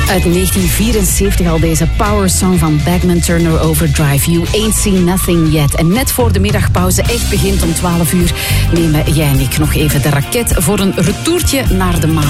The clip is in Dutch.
Uit 1974 al deze power song van Bachman Turner Overdrive. You Ain't Seen Nothing Yet. En net voor de middagpauze echt begint om 12 uur... nemen jij en ik nog even de raket voor een retourtje naar de maan.